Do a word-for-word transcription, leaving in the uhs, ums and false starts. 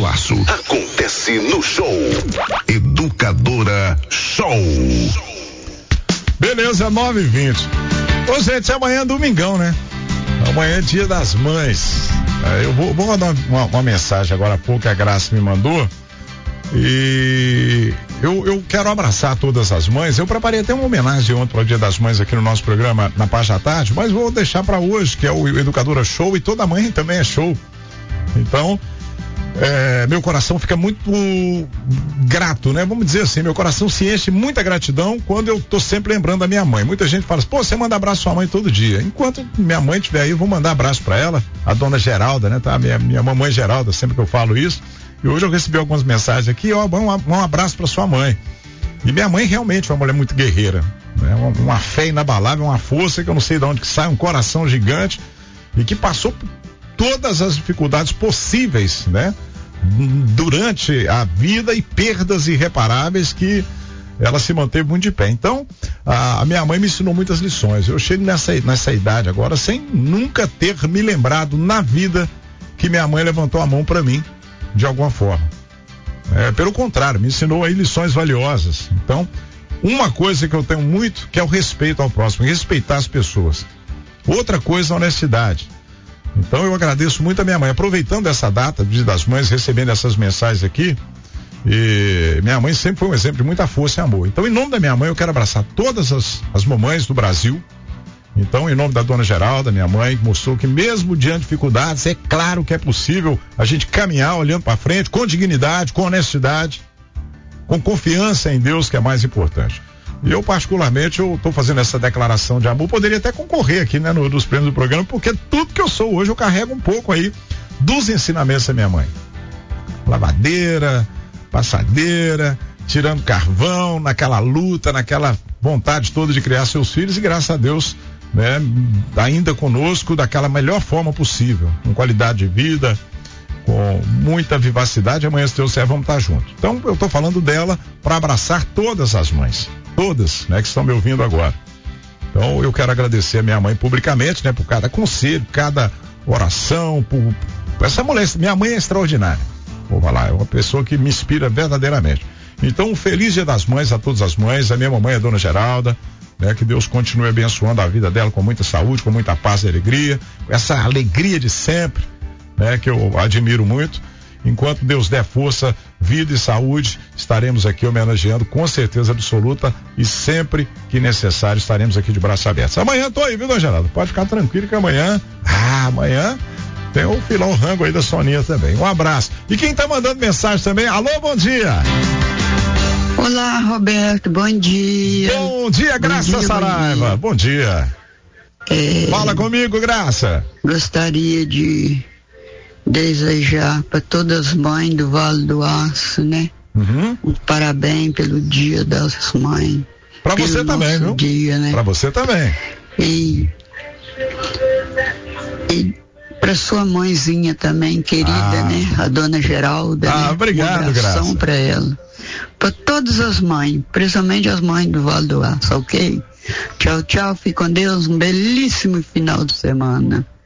março acontece no show Educadora Show. Beleza, nove e vinte. Ô, gente, amanhã é domingão, né? Amanhã é dia das mães. É, eu vou, vou mandar uma, uma mensagem agora há pouco que a Graça me mandou. E eu, eu quero abraçar todas as mães. Eu preparei até uma homenagem ontem para o Dia das Mães aqui no nosso programa na parte da tarde, mas vou deixar para hoje, que é o Educadora Show, e toda mãe também é show. Então, é, meu coração fica muito grato, né? Vamos dizer assim, meu coração se enche muita gratidão quando eu tô sempre lembrando da minha mãe. Muita gente fala assim, pô, você manda abraço à sua mãe todo dia. Enquanto minha mãe estiver aí, eu vou mandar abraço para ela, a dona Geralda, né? Tá? Minha, minha mamãe Geralda, sempre que eu falo isso. E hoje eu recebi algumas mensagens aqui, ó, um, um abraço para sua mãe. E minha mãe realmente é uma mulher muito guerreira, né? Uma, uma fé inabalável, uma força que eu não sei de onde que sai, um coração gigante e que passou por todas as dificuldades possíveis, né? Durante a vida e perdas irreparáveis que ela se manteve muito de pé. Então, a, a minha mãe me ensinou muitas lições. Eu chego nessa, nessa idade agora sem nunca ter me lembrado na vida que minha mãe levantou a mão para mim de alguma forma. É, pelo contrário, me ensinou aí lições valiosas. Então, uma coisa que eu tenho muito, que é o respeito ao próximo, respeitar as pessoas. Outra coisa, a honestidade. Então, eu agradeço muito a minha mãe. Aproveitando essa data, Dia das Mães, recebendo essas mensagens aqui, e minha mãe sempre foi um exemplo de muita força e amor. Então, em nome da minha mãe, eu quero abraçar todas as, as mamães do Brasil. Então, em nome da dona Geralda, minha mãe, que mostrou que mesmo diante de dificuldades, é claro que é possível a gente caminhar olhando para frente, com dignidade, com honestidade, com confiança em Deus, que é mais importante. E eu, particularmente, eu estou fazendo essa declaração de amor, poderia até concorrer aqui, né, no, nos prêmios do programa, porque tudo que eu sou hoje, eu carrego um pouco aí dos ensinamentos da minha mãe. Lavadeira, passadeira, tirando carvão, naquela luta, naquela vontade toda de criar seus filhos, e graças a Deus, né, ainda conosco daquela melhor forma possível, com qualidade de vida, com muita vivacidade. Amanhã, se Deus quiser, vamos estar juntos. Então, eu estou falando dela para abraçar todas as mães, todas, né, que estão me ouvindo agora. Então, eu quero agradecer a minha mãe publicamente, né, por cada conselho, cada oração, por, por essa mulher. Minha mãe é extraordinária, vou falar, é uma pessoa que me inspira verdadeiramente. Então, um feliz Dia das Mães a todas as mães. A minha mamãe é a dona Geralda, né? Que Deus continue abençoando a vida dela com muita saúde, com muita paz e alegria, com essa alegria de sempre, né? Que eu admiro muito. Enquanto Deus der força, vida e saúde, estaremos aqui homenageando com certeza absoluta, e sempre que necessário estaremos aqui de braços abertos. Amanhã tô aí, viu, dona Geralda? Pode ficar tranquilo que amanhã, ah, amanhã tem o filão rango aí da Soninha também. Um abraço. E quem tá mandando mensagem também, alô, bom dia. Olá, Roberto, bom dia. Bom dia, Graça bom dia, Saraiva. Bom dia. Bom dia. É, Fala comigo, Graça. Gostaria de desejar para todas as mães do Vale do Aço, né? Uhum. Um parabéns pelo Dia das Mães. Para você também, viu? Dia, né? Para você também. E, e para sua mãezinha também, querida, ah. né? A dona Geralda. Ah, né? obrigado, um Graça. Para ela. Para todas as mães, principalmente as mães do Vale do Aço, ok? Tchau, tchau, fique com Deus, um belíssimo final de semana.